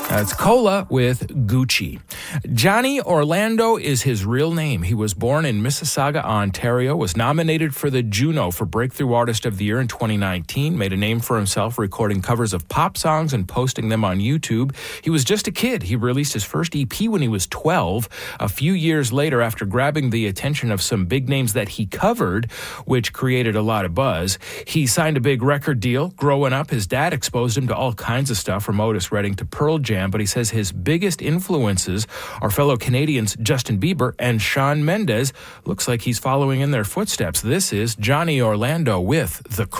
That's Cola with Gucci. Johnny Orlando is his real name. He was born in Mississauga, Ontario, was nominated for the Juno for Breakthrough Artist of the Year in 2019, made a name for himself recording covers of pop songs and posting them on YouTube. He was just a kid. He released his first EP when he was 12. A few years later, after grabbing the attention of some big names that he covered, which created a lot of buzz, he signed a big record deal. Growing up, his dad exposed him to all kinds of stuff, from Otis Redding to Pearl Jam, but he says his biggest influences are fellow Canadians Justin Bieber and Shawn Mendes. Looks like he's following in their footsteps. This is Johnny Orlando with The